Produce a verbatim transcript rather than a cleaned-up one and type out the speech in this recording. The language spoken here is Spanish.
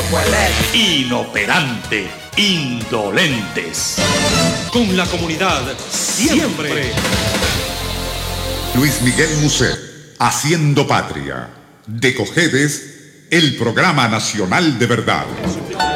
Inoperante, indolentes. Con la comunidad siempre. Luis Miguel Muset, Haciendo Patria. De Cojedes, el programa nacional de verdad.